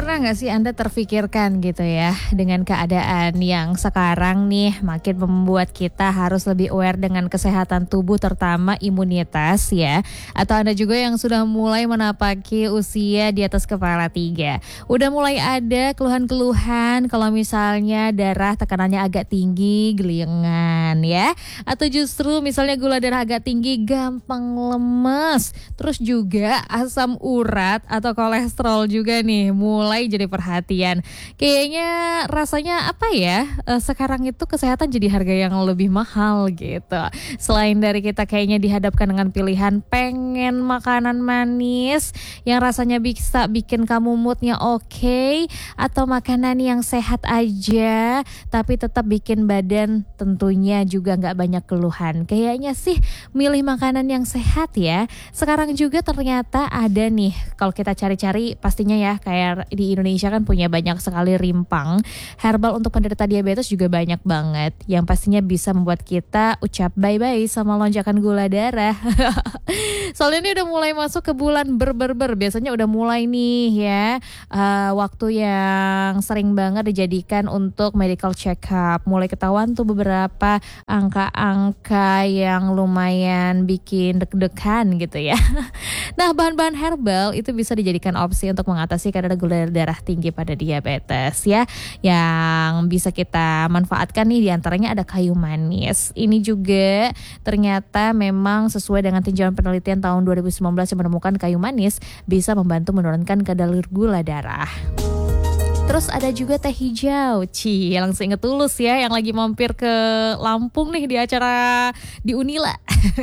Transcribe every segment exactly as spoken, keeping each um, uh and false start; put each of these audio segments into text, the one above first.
Pernah nggak sih Anda terfikirkan gitu ya, dengan keadaan yang sekarang nih makin membuat kita harus lebih aware dengan kesehatan tubuh, terutama imunitas ya? Atau Anda juga yang sudah mulai menapaki usia di atas kepala tiga, udah mulai ada keluhan-keluhan kalau misalnya darah tekanannya agak tinggi, geliengan ya? Atau justru misalnya gula darah agak tinggi, gampang lemes, terus juga asam urat atau kolesterol juga nih mulai jadi perhatian. Kayaknya rasanya apa ya, e, sekarang itu kesehatan jadi harga yang lebih mahal gitu. Selain dari kita kayaknya dihadapkan dengan pilihan pengen makanan manis yang rasanya bisa bikin kamu moodnya oke, atau makanan yang sehat aja tapi tetap bikin badan tentunya juga gak banyak keluhan. Kayaknya sih milih makanan yang sehat ya. Sekarang juga ternyata ada nih, kalau kita cari-cari pastinya ya, kayak di Indonesia kan punya banyak sekali rimpang herbal untuk penderita diabetes juga banyak banget, yang pastinya bisa membuat kita ucap bye-bye sama lonjakan gula darah. Soalnya ini udah mulai masuk ke bulan ber-ber-ber, biasanya udah mulai nih ya, uh, waktu yang sering banget dijadikan untuk medical check up. Mulai ketahuan tuh beberapa angka-angka yang lumayan bikin deg-degan gitu ya. Nah, bahan-bahan herbal itu bisa dijadikan opsi untuk mengatasi kadar gula darah tinggi pada diabetes ya. Yang bisa kita manfaatkan nih diantaranya ada kayu manis. Ini juga ternyata memang sesuai dengan tinjauan penelitian tahun dua ribu sembilan belas yang menemukan kayu manis bisa membantu menurunkan kadar gula darah. Terus ada juga teh hijau. Ci, langsung inget Tulus ya yang lagi mampir ke Lampung nih di acara di Unila.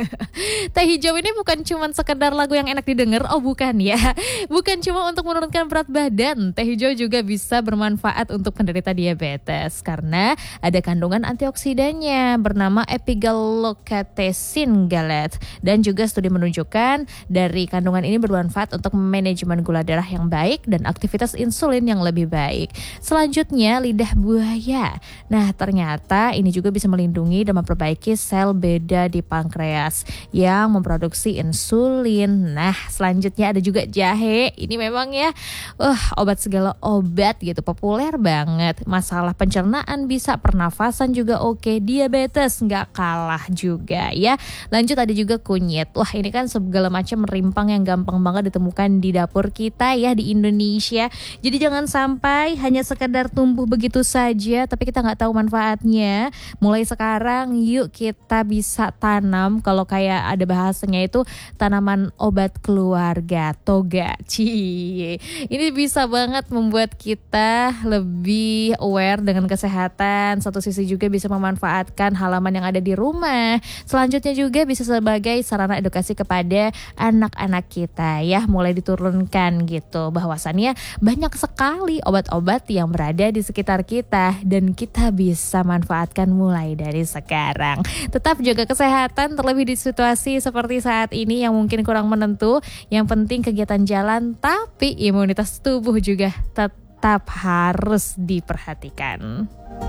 Teh hijau ini bukan cuma sekedar lagu yang enak didengar, oh bukan ya. Bukan cuma untuk menurunkan berat badan. Teh hijau juga bisa bermanfaat untuk penderita diabetes karena ada kandungan antioksidannya bernama epigallocatechin gallate, dan juga studi menunjukkan dari kandungan ini bermanfaat untuk manajemen gula darah yang baik dan aktivitas insulin yang lebih baik. Selanjutnya lidah buaya. Nah, ternyata ini juga bisa melindungi dan memperbaiki sel beda di pankreas yang memproduksi insulin. Nah, selanjutnya ada juga jahe. Ini memang ya uh, obat segala obat gitu, populer banget. Masalah pencernaan bisa, pernafasan juga oke, diabetes nggak kalah juga ya. Lanjut ada juga kunyit. Wah, ini kan segala macam rimpang yang gampang banget ditemukan di dapur kita ya di Indonesia. Jadi jangan sampai hanya sekedar tumbuh begitu saja tapi kita nggak tahu manfaatnya. Mulai sekarang yuk kita bisa tanam, kalau kayak ada bahasanya itu tanaman obat keluarga, toga. Cie, ini bisa banget membuat kita lebih aware dengan kesehatan. Satu sisi juga bisa memanfaatkan halaman yang ada di rumah. Selanjutnya juga bisa sebagai sarana edukasi kepada anak-anak kita ya, mulai diturunkan gitu bahwasannya banyak sekali obat-obat yang berada di sekitar kita dan kita bisa manfaatkan mulai dari sekarang. Tetap jaga kesehatan terlebih di situasi seperti saat ini yang mungkin kurang menentu. Yang penting kegiatan jalan tapi imunitas tubuh juga tetap harus diperhatikan.